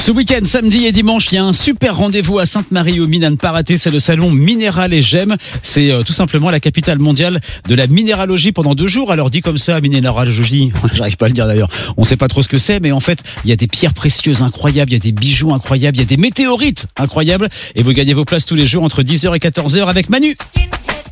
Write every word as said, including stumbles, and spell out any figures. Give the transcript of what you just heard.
Ce week-end, samedi et dimanche, il y a un super rendez-vous à Sainte-Marie-aux-Mines à ne pas rater. C'est le salon Minéral et Gemme. C'est euh, tout simplement la capitale mondiale de la minéralogie pendant deux jours. Alors dit comme ça, minéralogie, j'arrive pas à le dire d'ailleurs. On sait pas trop ce que c'est, mais en fait, il y a des pierres précieuses incroyables, il y a des bijoux incroyables, il y a des météorites incroyables. Et vous gagnez vos places tous les jours entre dix heures et quatorze heures avec Manu.